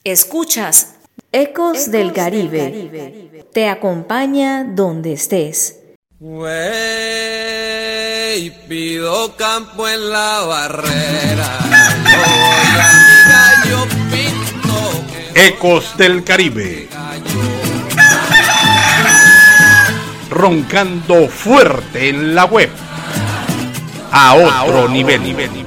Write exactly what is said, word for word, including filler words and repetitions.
Escuchas Ecos del Caribe. Te acompaña donde estés. Wey, pido campo en la barrera. Voy a mi gallo pinto. Ecos del Caribe. Roncando fuerte en la web. A otro, a otro nivel. nivel.